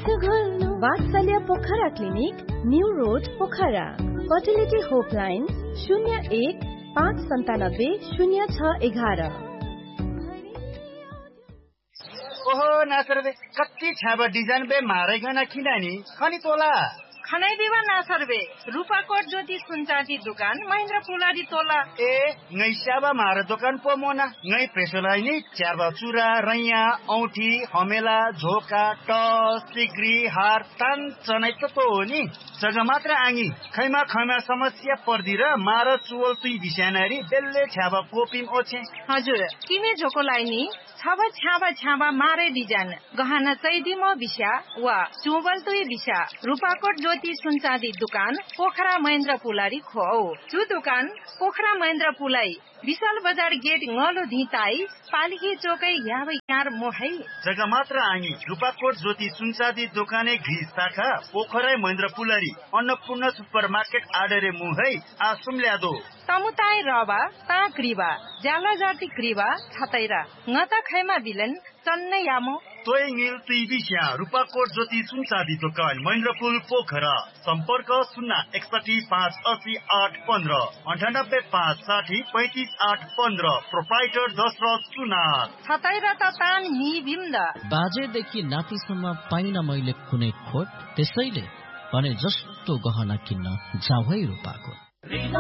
वात्सल्य Pokhara clinic, new road Pokhara. Fertility होपलाइन 01-597-0611। ओहो नासर बे कति छाबा डिजाइन बे मारै गना किनानी खनी तोला खनाई देवा नासर बे रूपाकोट ज्योति सुनचाँदी दुकान महेन्द्र पुलाडी तोला ए ngै स्याबा मार दुकान पो मोना ngै प्रेसोलाई नि च्याबा चुरा रैया औठी हमेला झोका टस सिग्री हार तान चनै त हो नि जग्गा मात्र आङी खैमा समस्या पर्दी र मार चुवल तुई बिस्यानारी बेल्ले छ्याबा पोपिम ओछे हजुर किने झोकोलाई नि छाबा मारे डिजाइन गहना चैदी म बिस्या वा चुवल तुई बिस्या रूपाकोट ज्योति सुनचाँदी दुकान पोखरा महेन्द्र पुलारी खो चु दुकान पोखरा महेन्द्र पुलाई विशाल बजार गेट ngलो धिताई पालिके चोकै याबै यार मोहै जग्गा मात्र आङी रूपाकोट ज्योति सुनचाँदी दोकाने घिस शाखा पोखरा महेन्द्र पुलारी अन्नपूर्ण सुपर मार्केट आडरे मुहै आसुम ल्यादो तमुताई रबा ता क्रिबा जाला जाति क्रिबा छतैरा ngata खैमा बिलन चन्नै यामो तोय ङिल तुई बिस्या रूपाकोट ज्योति सुनचाँदी दोकान महेन्द्रपुल पोखरा सम्पर्क 061-580-815 98-560-35-815 प्रोप्राइटर दशरथ सुनार छतैरा त तान नि बिम्द बाजेदेखि नातिसम्म पाइन मैले कुनै खोट त्यसैले भने जस्तो गहना किन्न जाऊ है रूपाकोट।